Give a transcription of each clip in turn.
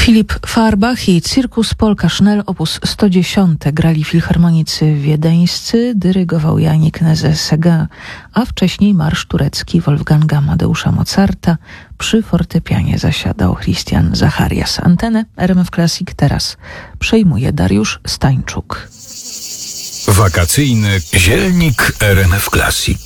Filip Farbach i Circus Polka Schnell op. 110 grali filharmonicy wiedeńscy, dyrygował Janik Nézet-Séguin, a wcześniej marsz turecki Wolfganga Amadeusza Mozarta. Przy fortepianie zasiadał Christian Zacharias. Antenę RMF Classic teraz przejmuje Dariusz Stańczuk. Wakacyjny zielnik RMF Classic.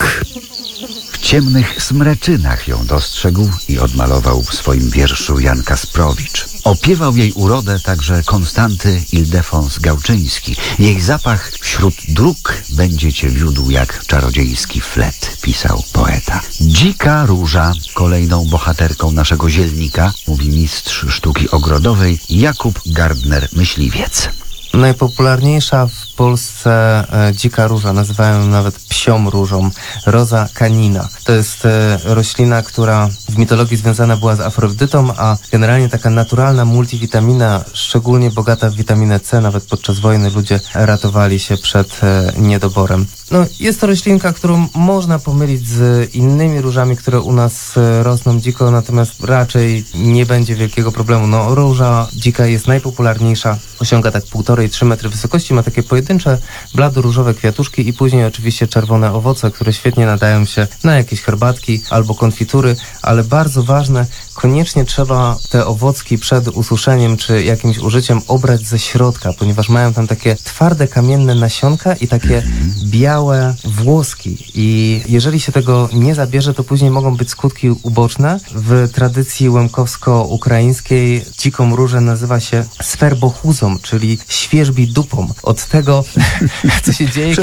W ciemnych smreczynach ją dostrzegł i odmalował w swoim wierszu Jan Kasprowicz. Opiewał jej urodę także Konstanty Ildefons Gałczyński. Jej zapach wśród dróg będzie cię wiódł jak czarodziejski flet, pisał poeta. Dzika róża, kolejną bohaterką naszego zielnika, mówi mistrz sztuki ogrodowej Jakub Gardner-Myśliwiec. Najpopularniejsza w Polsce dzika róża, nazywają ją nawet psią różą, Rosa canina. To jest roślina, która w mitologii związana była z Afrodytą, a generalnie taka naturalna multivitamina, szczególnie bogata w witaminę C. Nawet podczas wojny ludzie ratowali się przed niedoborem. No, jest to roślinka, którą można pomylić z innymi różami, które u nas rosną dziko, natomiast raczej nie będzie wielkiego problemu. No, róża dzika jest najpopularniejsza, osiąga tak 1,5–3 metry wysokości, ma takie pojedyncze, blado-różowe kwiatuszki i później oczywiście czerwone owoce, które świetnie nadają się na jakieś herbatki albo konfitury, ale bardzo ważne, koniecznie trzeba te owocki przed ususzeniem czy jakimś użyciem obrać ze środka, ponieważ mają tam takie twarde, kamienne nasionka i takie białe włoski. I jeżeli się tego nie zabierze, to później mogą być skutki uboczne. W tradycji łemkowsko-ukraińskiej dziką różę nazywa się sferbochuzą, czyli świerzbi dupą. Od tego, co się dzieje,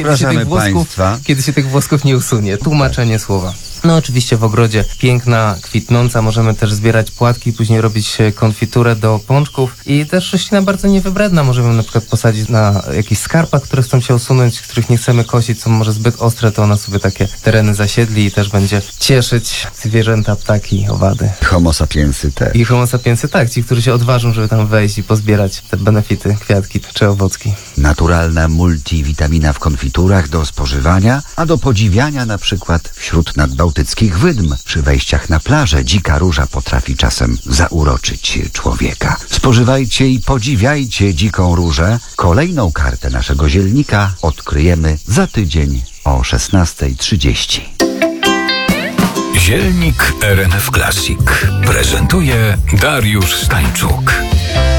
kiedy się tych włosków nie usunie. Tłumaczenie słowa. No oczywiście w ogrodzie piękna, kwitnąca, możemy też zbierać płatki, później robić konfiturę do pączków i też roślina bardzo niewybredna, możemy ją na przykład posadzić na jakichś skarpach, które chcą się usunąć, których nie chcemy kosić, są może zbyt ostre, to ona sobie takie tereny zasiedli i też będzie cieszyć zwierzęta, ptaki, owady. Homo sapiensy też. I homo sapiensy tak, ci, którzy się odważą, żeby tam wejść i pozbierać te benefity, kwiatki czy owocki. Naturalna multivitamina w konfiturach do spożywania, a do podziwiania na przykład wśród nadbałtyckich wydm. Przy wejściach na plażę dzika róża potrafi czasem zauroczyć człowieka. Spożywajcie i podziwiajcie dziką różę. Kolejną kartę naszego zielnika odkryjemy za tydzień o 16:30. Zielnik RMF Classic prezentuje Dariusz Stańczuk.